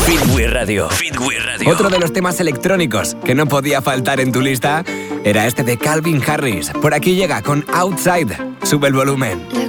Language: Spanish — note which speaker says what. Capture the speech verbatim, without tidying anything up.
Speaker 1: Fitwi Radio. Fitwi Radio.
Speaker 2: Otro de los temas electrónicos que no podía faltar en tu lista era este de Calvin Harris. Por aquí llega con Outside. Sube el volumen.